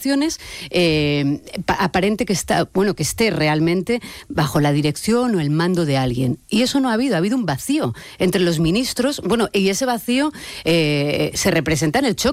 elecciones aparente que esté realmente bajo la dirección o el mando de alguien. Y eso no ha habido un vacío entre los ministros, y ese vacío se representa en el choque